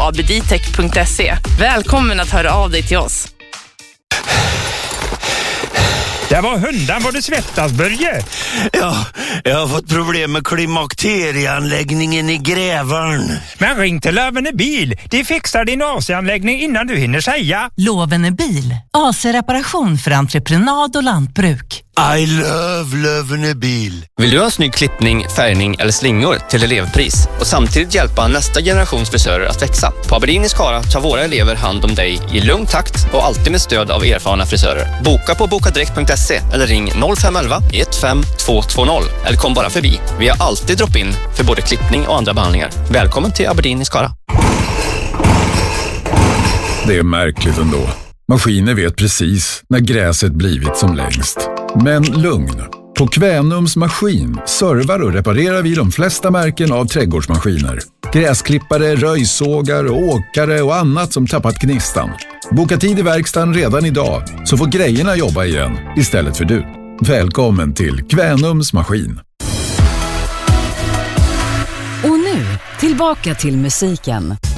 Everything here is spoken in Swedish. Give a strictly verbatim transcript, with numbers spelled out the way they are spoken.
abditech punkt se. Välkommen att höra av dig till oss. Det var hundan vad du svettas, Börje. Ja, jag har fått problem med klimakterieanläggningen i Grävarn. Men ring till Lövene bil. De fixar din A C-anläggning innan du hinner säga. Lövene bil. A C-reparation för entreprenad och lantbruk. I love Lövene bil. Vill du ha en snygg klippning, färgning eller slingor till elevpris och samtidigt hjälpa nästa generations frisörer att växa? På Aberdeen i Skara tar våra elever hand om dig i lugn takt och alltid med stöd av erfarna frisörer. Boka på bokadirekt punkt se eller ring noll fem ett ett ett fem två två noll eller kom bara förbi. Vi har alltid drop-in för både klippning och andra behandlingar. Välkommen till Aberdeen i Skara. Det är märkligt ändå. Maskiner vet precis när gräset blivit som längst. Men lugn. På Kvänums maskin servar och reparerar vi de flesta märken av trädgårdsmaskiner. Gräsklippare, röjsågar, åkare och annat som tappat gnistan. Boka tid i verkstaden redan idag så får grejerna jobba igen istället för du. Välkommen till Kvänums maskin. Och nu, tillbaka till musiken.